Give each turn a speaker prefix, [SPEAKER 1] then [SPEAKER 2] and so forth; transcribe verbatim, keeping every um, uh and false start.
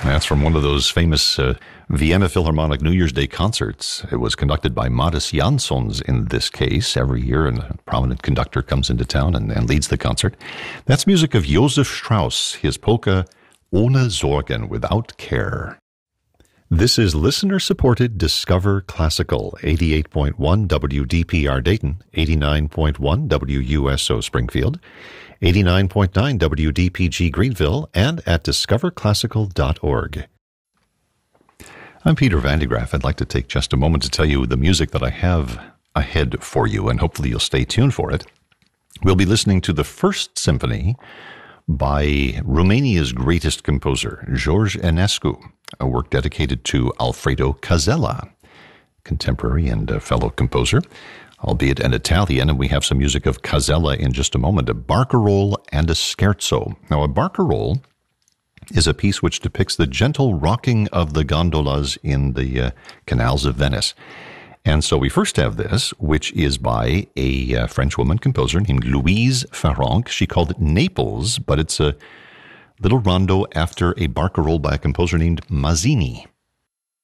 [SPEAKER 1] That's from one of those famous uh, Vienna Philharmonic New Year's Day concerts. It was conducted by Maris Jansons in this case. Every year, and a prominent conductor comes into town and, and leads the concert. That's music of Josef Strauss, his polka, Ohne Sorgen, Without Care. This is listener-supported Discover Classical, eighty-eight point one W D P R Dayton, eighty-nine point one W U S O Springfield, eighty-nine point nine W D P G Greenville, and at discover classical dot org. I'm Peter Van de Graaff. I'd like to take just a moment to tell you the music that I have ahead for you, and hopefully you'll stay tuned for it. We'll be listening to the First Symphony by Romania's greatest composer, George Enescu, a work dedicated to Alfredo Casella, contemporary and a fellow composer, albeit an Italian, and we have some music of Casella in just a moment, a barcarolle and a scherzo. Now, a barcarolle is a piece which depicts the gentle rocking of the gondolas in the uh, canals of Venice. And so we first have this, which is by a uh, French woman composer named Louise Farrenc. She called it Naples, but it's a little rondo after a barcarolle by a composer named Mazzini.